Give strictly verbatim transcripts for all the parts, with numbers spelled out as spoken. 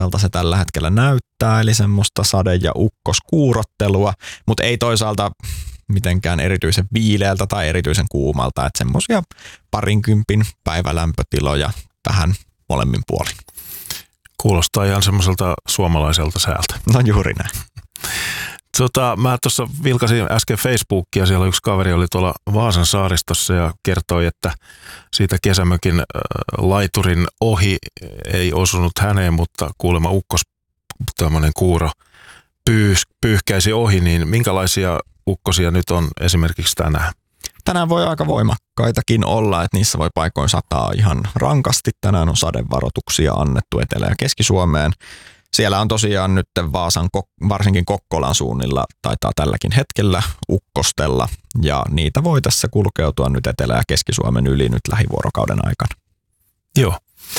talvelta se tällä hetkellä näyttää, eli semmoista sade- ja ukkoskuurottelua, mutta ei toisaalta mitenkään erityisen viileältä tai erityisen kuumalta, että semmoisia parinkympin päivälämpötiloja vähän molemmin puolin. Kuulostaa ihan semmoiselta suomalaiselta säältä. No juuri näin. Tota, mä tuossa vilkasin äsken Facebookia, siellä yksi kaveri oli tuolla Vaasan saaristossa ja kertoi, että siitä kesämökin äh, laiturin ohi ei osunut häneen, mutta kuulemma ukkos tämmöinen kuuro pyyh, pyyhkäisi ohi, niin minkälaisia ukkosia nyt on esimerkiksi tänään? Tänään voi aika voimakkaitakin olla, että niissä voi paikoin sataa ihan rankasti. Tänään on sadevaroituksia annettu Etelä- ja Keski-Suomeen. Siellä on tosiaan nyt Vaasan, varsinkin Kokkolan suunnilla, taitaa tälläkin hetkellä ukkostella, ja niitä voi tässä kulkeutua nyt Etelä- ja Keski-Suomen yli nyt lähivuorokauden aikana. Joo.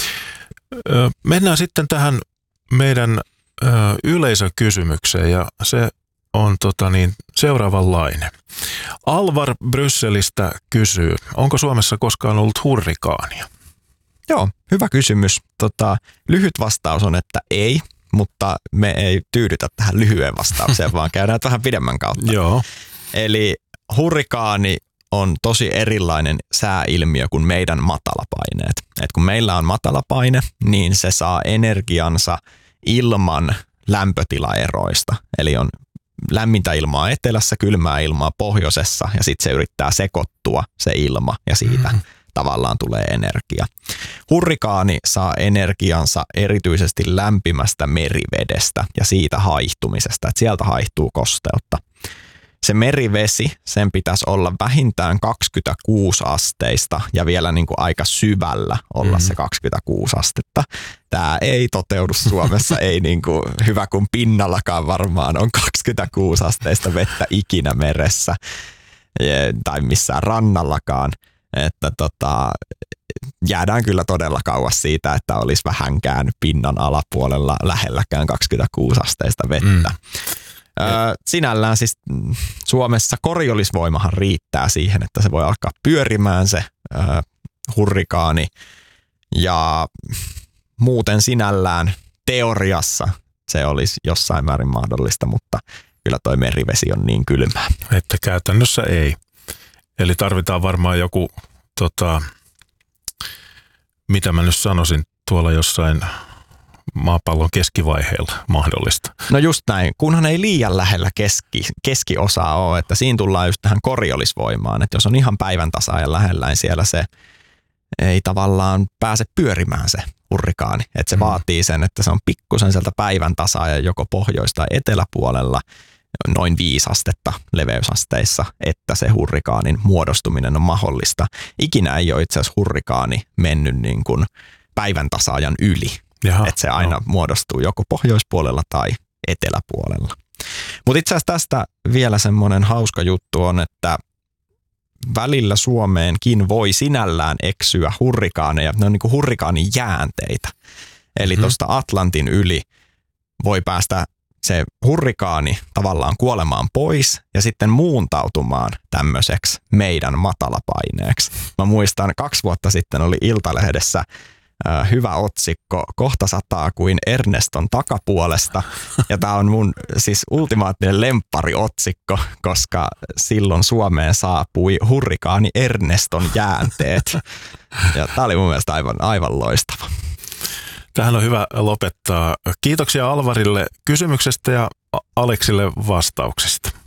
Mennään sitten tähän meidän yleisökysymykseen, ja se on tota niin, seuraavanlainen. Alvar Brysselistä kysyy, onko Suomessa koskaan ollut hurrikaania? Joo, hyvä kysymys. Tota, lyhyt vastaus on, että ei, mutta me ei tyydytä tähän lyhyen vastaukseen, vaan käydään vähän pidemmän kautta. Joo. Eli hurrikaani on tosi erilainen sääilmiö kuin meidän matalapaineet. Et kun meillä on matalapaine, niin se saa energiansa ilman lämpötilaeroista. Eli on lämmintä ilmaa etelässä, kylmää ilmaa pohjoisessa ja sitten se yrittää sekoittua se ilma ja siitä mm-hmm. tavallaan tulee energia. Hurrikaani saa energiansa erityisesti lämpimästä merivedestä ja siitä haihtumisesta, että sieltä haihtuu kosteutta. Se merivesi, sen pitäisi olla vähintään kaksikymmentäkuusi asteista ja vielä niin kuin aika syvällä olla mm-hmm. se kaksikymmentäkuusi astetta. Tämä ei toteudu Suomessa, ei niin kuin hyvä kuin pinnallakaan varmaan on kaksikymmentäkuusi asteista vettä ikinä meressä tai missään rannallakaan. Että tota, jäädään kyllä todella kauas siitä, että olisi vähänkään pinnan alapuolella lähelläkään kaksikymmentäkuusi asteista vettä. Mm. Öö, sinällään siis Suomessa korjollisvoimahan riittää siihen, että se voi alkaa pyörimään se öö, hurrikaani ja muuten sinällään teoriassa se olisi jossain määrin mahdollista, mutta kyllä toi merivesi on niin kylmää. Että käytännössä ei. Eli tarvitaan varmaan joku, tota, mitä mä nyt sanoisin, tuolla jossain maapallon keskivaiheella mahdollista. No just näin, kunhan ei liian lähellä keski, keskiosaa ole, että siinä tullaan just tähän korjollisvoimaan, että jos on ihan päivän tasaajan lähellä, niin siellä se ei tavallaan pääse pyörimään se hurrikaani. Että se mm. vaatii sen, että se on pikkusen sieltä päivän tasaajan joko pohjois- tai eteläpuolella, noin viisi astetta leveysasteissa, että se hurrikaanin muodostuminen on mahdollista. Ikinä ei ole itse asiassa hurrikaani mennyt niin kuin päivän tasaajan yli. Jaha, että se aina no. muodostuu joko pohjoispuolella tai eteläpuolella. Mutta itse asiassa tästä vielä semmoinen hauska juttu on, että välillä Suomeenkin voi sinällään eksyä hurrikaaneja. Ne on niin kuin hurrikaanin jäänteitä. Eli mm-hmm. tuosta Atlantin yli voi päästä se hurrikaani tavallaan kuolemaan pois ja sitten muuntautumaan tämmöiseksi meidän matalapaineeksi. Mä muistan, kaksi vuotta sitten oli Iltalehdessä äh, hyvä otsikko, kohta sataa kuin Erneston takapuolesta. Ja tää on mun siis ultimaattinen lemppariotsikko, koska silloin Suomeen saapui hurrikaani Erneston jäänteet. Ja tää oli mun mielestä aivan, aivan loistava. Tähän on hyvä lopettaa. Kiitoksia Alvarille kysymyksestä ja Aleksille vastauksesta.